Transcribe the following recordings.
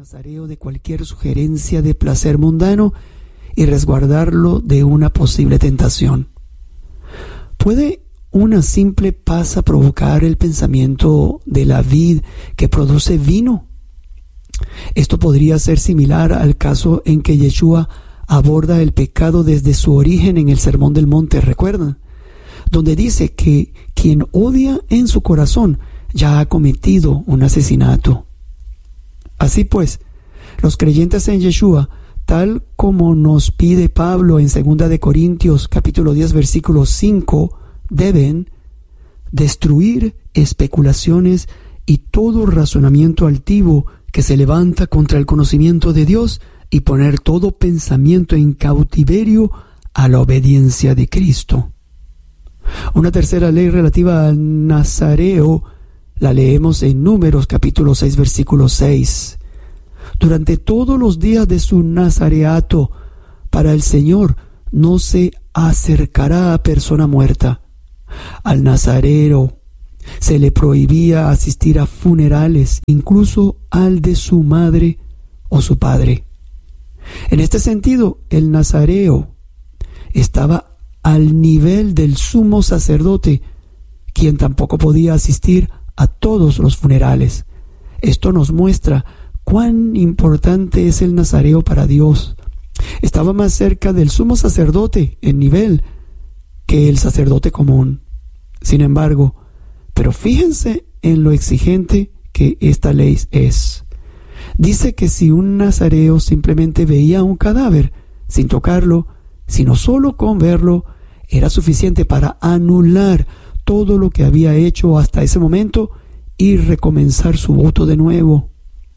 nazareo de cualquier sugerencia de placer mundano y resguardarlo de una posible tentación. ¿Puede una simple pasa provocar el pensamiento de la vid que produce vino? Esto podría ser similar al caso en que Yeshua aborda el pecado desde su origen en el Sermón del Monte, ¿recuerdan? Donde dice que quien odia en su corazón ya ha cometido un asesinato. Así pues, los creyentes en Yeshua, tal como nos pide Pablo en 2 de Corintios capítulo 10 versículo 5, deben destruir especulaciones y todo razonamiento altivo que se levanta contra el conocimiento de Dios y poner todo pensamiento en cautiverio a la obediencia de Cristo. Una tercera ley relativa al nazareo la leemos en Números capítulo 6 versículo 6. Durante todos los días de su nazareato para el Señor no se acercará a persona muerta. Al nazareo se le prohibía asistir a funerales, incluso al de su madre o su padre. En este sentido, el nazareo estaba al nivel del sumo sacerdote, quien tampoco podía asistir a todos los funerales. Esto nos muestra cuán importante es el nazareo para Dios. Estaba más cerca del sumo sacerdote en nivel que el sacerdote común. Sin embargo, pero fíjense en lo exigente que esta ley es. Dice que si un nazareo simplemente veía un cadáver sin tocarlo, sino solo con verlo, era suficiente para anular todo lo que había hecho hasta ese momento y recomenzar su voto de nuevo.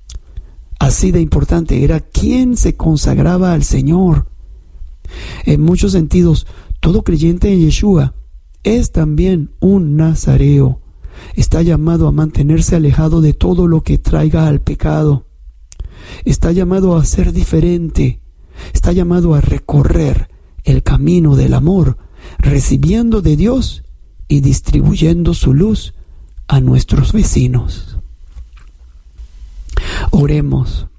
Así de importante era quien se consagraba al Señor. En muchos sentidos, todo creyente en Yeshua es también un nazareo. Está llamado a mantenerse alejado de todo lo que traiga al pecado. Está llamado a ser diferente. Está llamado a recorrer el camino del amor, recibiendo de Dios y distribuyendo su luz a nuestros vecinos. Oremos.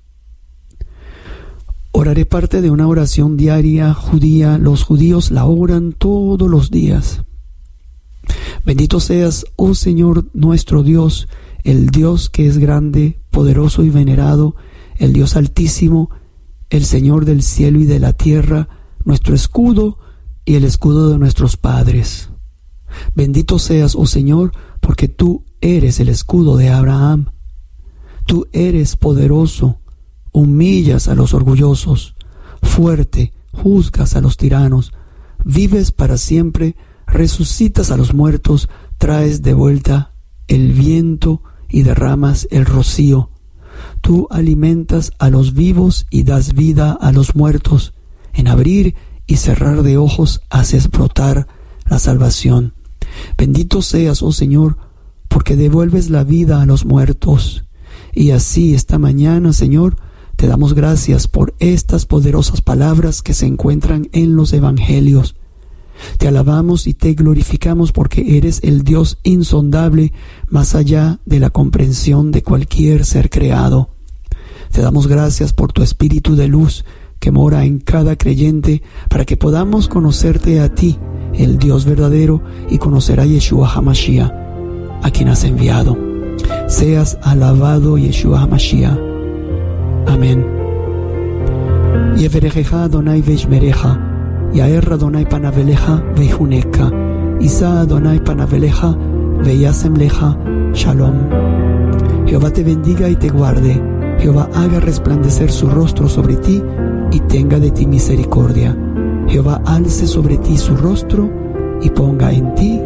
Oraré parte de una oración diaria judía. Los judíos la oran todos los días. Bendito seas, oh Señor nuestro Dios, el Dios que es grande, poderoso y venerado, el Dios altísimo, el Señor del cielo y de la tierra, nuestro escudo y el escudo de nuestros padres. Bendito seas, oh Señor, porque tú eres el escudo de Abraham. Tú eres poderoso, humillas a los orgullosos, fuerte, juzgas a los tiranos, vives para siempre, resucitas a los muertos, traes de vuelta el viento y derramas el rocío. Tú alimentas a los vivos y das vida a los muertos. En abrir y cerrar de ojos haces brotar la salvación. Bendito seas, oh Señor, porque devuelves la vida a los muertos. Y así esta mañana, Señor, te damos gracias por estas poderosas palabras que se encuentran en los evangelios. Te alabamos y te glorificamos porque eres el Dios insondable, más allá de la comprensión de cualquier ser creado. Te damos gracias por tu espíritu de luz que mora en cada creyente, para que podamos conocerte a ti, el Dios verdadero, y conocer a Yeshua HaMashiach, a quien has enviado. Seas alabado, Yeshua HaMashiach. Amén. Yeverejeja Adonai veishmereja, Yaer Adonai panaveleja veihuneka, Isa Adonai panaveleja veyasemleja. Shalom. Jehová te bendiga y te guarde. Jehová haga resplandecer su rostro sobre ti y tenga de ti misericordia. Jehová alce sobre ti su rostro y ponga en ti